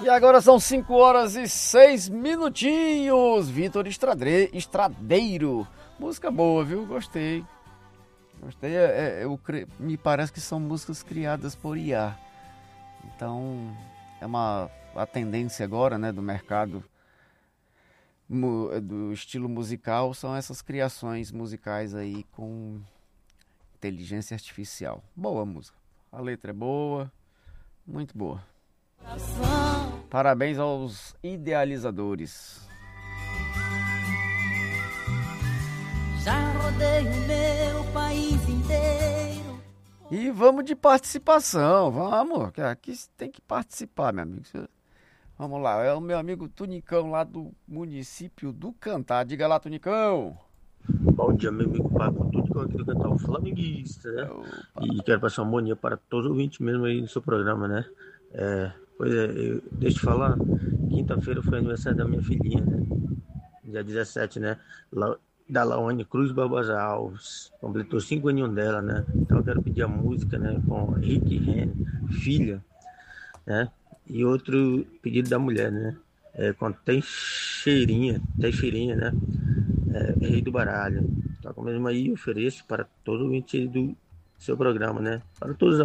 E agora são 5 horas e 6 minutinhos. Vitor Estradeiro. Música boa, viu? Gostei. Me parece que são músicas criadas por IA. Então, a tendência agora, né, do mercado do estilo musical são essas criações musicais aí com inteligência artificial. Boa música. A letra é boa, muito boa. Parabéns aos idealizadores. Já rodei o meu país inteiro. E vamos de participação, vamos, que aqui tem que participar, meu amigo. Vamos lá, é o meu amigo Tunicão lá do município do Cantá. Diga lá, Tunicão. Bom dia, meu amigo Paco, Tunicão aqui do Cantá, o flamenguista, né? Opa. E quero passar uma bom dia para todos os ouvintes mesmo aí no seu programa, né? Deixa eu te falar, quinta-feira foi aniversário da minha filhinha, né? Dia 17, né? Da Laone Cruz Barbosa Alves, completou 5 aninhos dela, né? Então eu quero pedir a música, né? Com Rick Renner, filha, né? E outro pedido da mulher, né? Com Teixeirinha, né? Rei do Baralho. Então, como mesmo aí, ofereço para todo o ouvinte do seu programa, né? Para todos